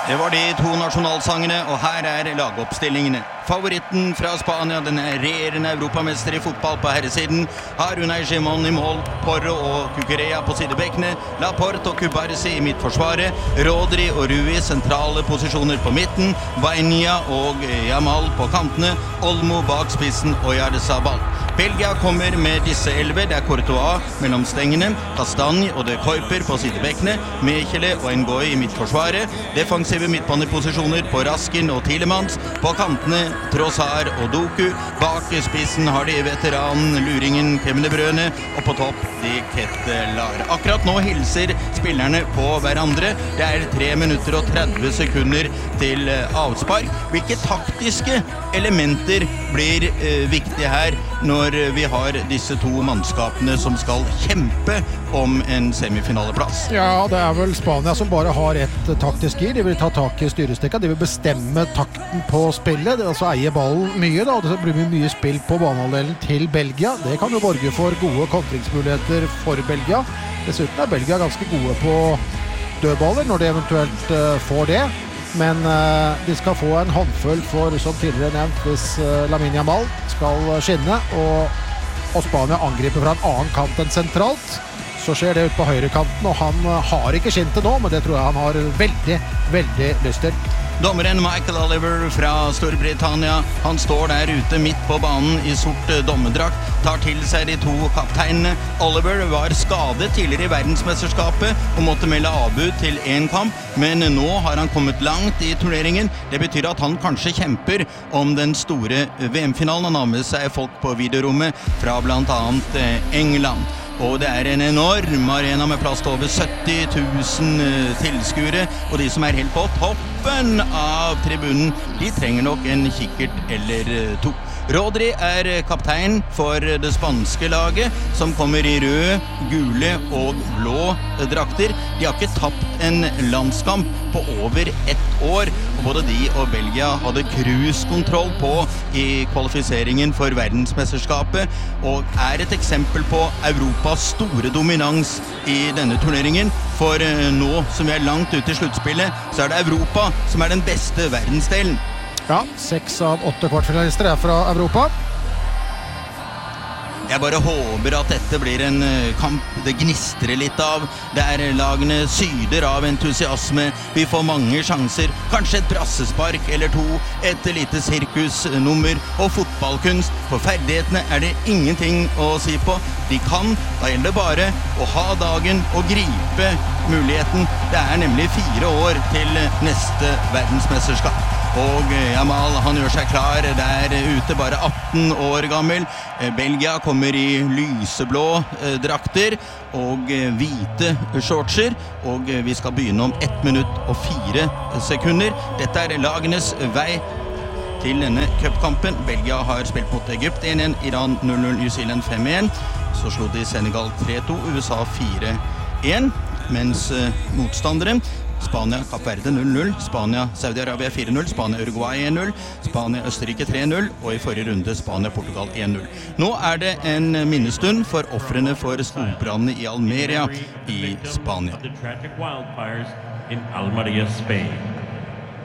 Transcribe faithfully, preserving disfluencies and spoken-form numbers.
Det var de to nasjonalsangene, og her er lagoppstillingene. Favoritten fra Spania, den er regjerende europamester i fotball på herresiden, har Unai Simon i mål, Porro og Cucurella på sidebekkene, Laporte og Cubarsi i midtforsvaret, Rodri og Rui sentrale posisjoner på midten, Bainha og Yamal på kantene, Olmo bak spissen og Oyarzabal. Belgia kommer med disse elve, det er Courtois mellom stengene, Castagne og De Kuiper på sidebekkene, Mechele og Ngoy i midtforsvaret, defensive midtbaneposisjoner på Raskin og Tielemans, på kantene Trossard og Doku, bak spissen har de veteranen, luringen Kevin De Bruyne, og på topp de Kettelar. Akkurat nå hilser spillerne på hverandre, det er tre minutter og tretti sekunder til avspark. Hvilke taktiske elementer blir eh, viktige her når vi har disse to mannskapene som skal kjempe om en semifinaleplass? Ja, det er vel Spania som bare har ett taktisk gir. De vil ta tak i styrestekka, de vil bestemme takten på spillet, det vil altså eie ballen mye da, det blir mye spill på banehalvdelen til Belgia. Det kan jo borge for gode kontringsmuligheter for Belgia. Dessuten er Belgia ganske gode på dødballer når de eventuelt uh, får det. Men uh, de skal få en håndfull for, som tidligere nevnt, hvis uh, Lamine Yamal skal skinne, og, og Spania angriper fra en annen kant enn sentralt. Så skjer det ut på høyrekanten, og han uh, har ikke skint det nå, men det tror jeg han har veldig, veldig lyst til. Dommeren Michael Oliver fra Storbritannia, han står der ute midt på banen i sort dommedrakt, tar til seg de to kapteinene. Oliver var skadet tidligere i verdensmesterskapet og måtte melde avbud til en kamp, men nå har han kommet langt i turneringen. Det betyr at han kanskje kjemper om den store V M-finalen. Han har med seg folk på videorommet fra blant annet England. Og det er en enorm arena med plass til over sytti tusen tilskuere, og de som er helt på toppen av tribunen, de trenger nok en kikkert eller to. Rodri er kaptein for det spanske laget, som kommer i røde, gule og blå drakter. De har ikke tapt en landskamp på over ett år, og både de og Belgia hadde cruisekontroll på i kvalifiseringen for verdensmesterskapet, og er et eksempel på Europas store dominans i denne turneringen. For nå som vi er langt ute i sluttspillet, så er det Europa som er den beste verdensdelen. Ja, seks av åtte kvartfinalister er fra Europa. Jeg bare håper at dette blir en kamp det gnistrer litt av, der lagene syder av entusiasme, vi får mange sjanser, kanskje et brassespark eller to, et lite sirkusnummer og fotballkunst. For ferdighetene er det ingenting å si på. De kan, da gjelder det bare å ha dagen og gripe muligheten. Det er nemlig fire år til neste verdensmesterskap. Og Yamal, han gjør seg klar der ute, bare atten år gammel. Belgia kommer i lyseblå drakter og hvite shortser, og vi skal begynne om ett minutt og fire sekunder. Dette er lagenes vei til denne cupkampen. Belgia har spilt mot Egypt en en, Iran null null, New Zealand fem en. Så slo de Senegal tre to, U S A fire en, mens motstandere Spania, Kapp Verde null null, Spania, Saudi-Arabia fire null, Spania, Uruguay en null, Spania, Østerrike tre null, og i forrige runde Spania, Portugal en null. Nå er det en minnestund for offrene for skogbrannene i Almeria i Spania. The tragic wildfires in Almeria, Spain.